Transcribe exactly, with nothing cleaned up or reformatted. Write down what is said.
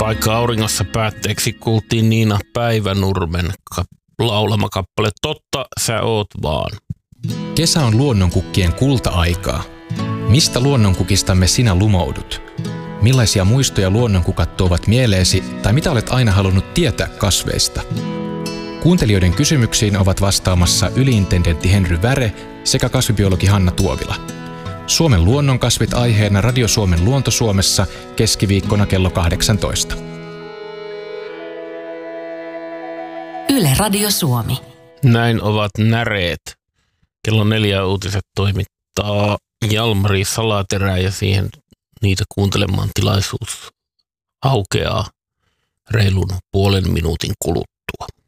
Paikka auringossa päätteeksi kuultiin Niina Päivänurmen ka- laulama kappale Totta sä oot vaan. Kesä on luonnonkukkien kulta-aikaa. Mistä luonnonkukistamme sinä lumoudut? Millaisia muistoja luonnonkukat tuovat mieleesi tai mitä olet aina halunnut tietää kasveista? Kuuntelijoiden kysymyksiin ovat vastaamassa yliintendentti Henry Väre sekä kasvibiologi Hanna Tuovila. Suomen luonnonkasvit aiheena Radio Suomen Luonto-Suomessa keskiviikkona kello kahdeksantoista. Yle Radio Suomi. Näin ovat näreet. Kello neljä uutiset toimittaa Jalmari Salaterä ja siihen niitä kuuntelemaan tilaisuus aukeaa reilun puolen minuutin kuluttua.